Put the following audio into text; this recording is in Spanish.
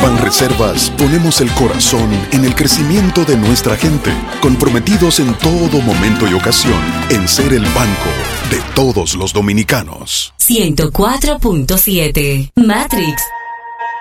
Banreservas ponemos el corazón en el crecimiento de nuestra gente, comprometidos en todo momento y ocasión en ser el banco de todos los dominicanos. 104.7 Matrix